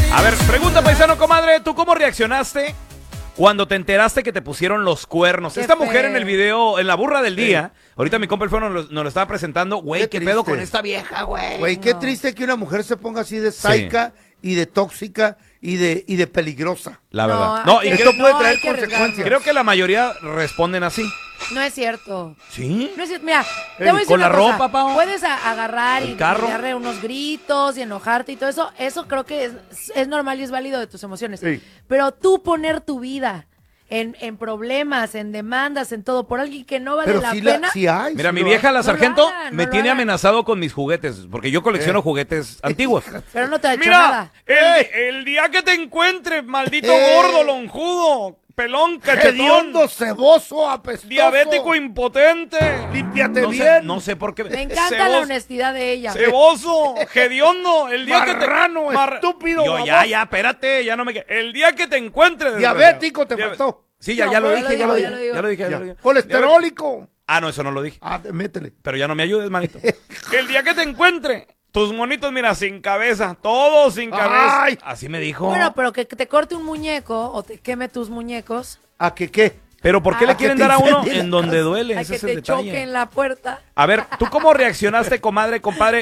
A ver, pregunta, paisano, comadre, ¿tú cómo reaccionaste cuando te enteraste que te pusieron los cuernos? Qué Esta mujer feo. en el video, en la burra del día, ahorita mi compa el feo nos lo estaba presentando. Güey, ¿qué pedo triste. con esta vieja, güey? Güey, qué No. triste que una mujer se ponga así de saica y de tóxica y de peligrosa. La No, verdad. hay No, que- y Esto puede no, traer hay que arriesgarnos. consecuencias. creo que la mayoría responden así. No es cierto. ¿Sí? No es cierto. Mira, te Ey, voy a decir con una la cosa. ropa, Pao. Puedes agarrar El y carro. darle unos gritos y enojarte y todo eso. Eso creo que es normal y es válido de tus emociones. Sí. Pero tú poner tu vida en problemas, en demandas, en todo, por alguien que no vale Pero la sí, pena. sí hay. Mira, sí mi lo vieja, hay. la No lo sargento, hagan, me no lo tiene hagan. amenazado con mis juguetes, porque yo colecciono juguetes antiguos. Pero no te ha hecho nada. el día que te encuentres, maldito gordo, lonjudo, pelón, Hediondo, ceboso, apestoso. impotente. Límpiate No sé, bien. no sé por qué. Me encanta la honestidad de ella. Ceboso, hediondo, el día Marrano, estúpido, Yo, baboso. ya, espérate, ya no me... El día que te encuentres... Diabético te Dia- faltó. Sí, ya No, lo ya dije, lo ya lo digo, dije, ya lo dije, ya lo dije. Colesterólico. Ah, no, eso no lo dije. Ah, métele. Pero ya no me ayudes, manito. El día que te encuentre, tus monitos, mira, sin cabeza, todos sin cabeza. Ay. Así me dijo. Bueno, pero que te corte un muñeco o te queme tus muñecos, ¿A qué? Pero ¿por qué Ah, le que quieren te dar a uno incendie la en donde duele? a Ese que es el te detalle. choque en la puerta. A ver, ¿tú cómo reaccionaste, comadre, compadre?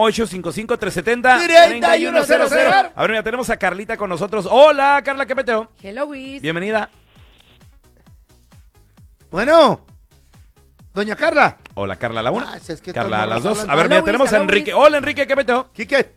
1-855-370-3100. A ver, mira, tenemos a Carlita con nosotros. Hola, Carla, ¿qué peteo? Hello, Wiz. Bienvenida. Bueno, doña Carla. Hola, Carla, a la una. Ah, si es que Carla, a estamos las dos. hablando. A ver, Hola, mira, Luis, tenemos a hola, Enrique. Luis. Hola, Enrique, ¿qué peteo? Quique.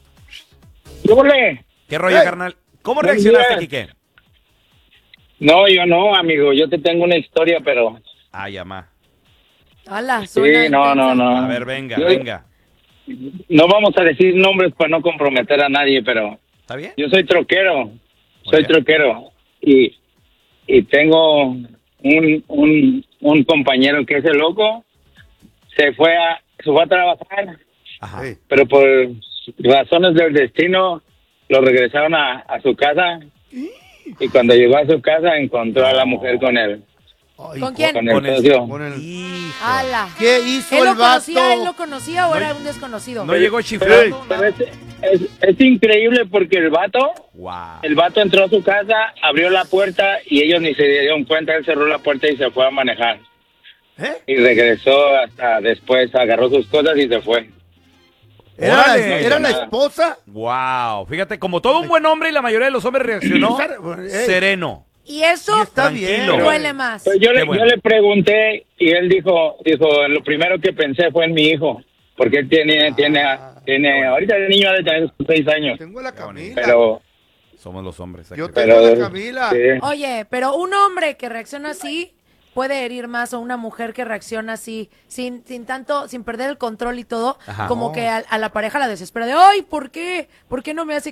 ¿Qué rollo, Hey. carnal? ¿Cómo Buen reaccionaste, día. Quique? No, yo no, amigo. Yo te tengo una historia, pero... Ay, amá. Hola, Sí, suena no, intensa. no. A ver, venga, Yo- venga. No vamos a decir nombres para no comprometer a nadie, pero ¿Está bien? yo soy troquero. Muy bien. Y tengo un compañero que es el loco. Se fue a trabajar, Ajá. Sí. pero por razones del destino lo regresaron a su casa. Y cuando llegó a su casa encontró a la mujer con él. Ay, ¿Con quién? Con Con el el- socio. Con el... Hijo. Ala. ¿Qué hizo ¿Él el lo conocía? vato? ¿Él lo conocía o era un desconocido? No llegó Pero, chiflando. pero es increíble porque el vato Wow. entró a su casa, abrió la puerta y ellos ni se dieron cuenta. Él cerró la puerta y se fue a manejar. ¿Eh? Y regresó hasta después, agarró sus cosas y se fue. Órale. ¿Era la esposa? Wow. Fíjate, como todo un buen hombre y la mayoría de los hombres reaccionó Ey. sereno. Y eso Y está Tranquilo. bien. duele más. Pues yo Qué le, bueno. yo le pregunté y él dijo, lo primero que pensé fue en mi hijo. Porque él tiene ahorita el niño ha de tener 6 años. Tengo a la Camila. Pero, Somos los hombres. Yo aquí. tengo a pero la Camila. sí. Oye, pero un hombre que reacciona así puede herir más, o una mujer que reacciona así, sin perder el control y todo, Ajá. como No. que a la pareja la desespera de, ay, ¿por qué? ¿Por qué no me hace